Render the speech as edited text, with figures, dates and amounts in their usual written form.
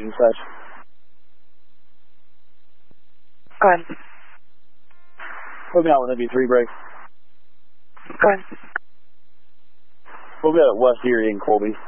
dispatch. Go ahead. Put me out with MV3 break. Go ahead. Put me out at West Erie in Colby.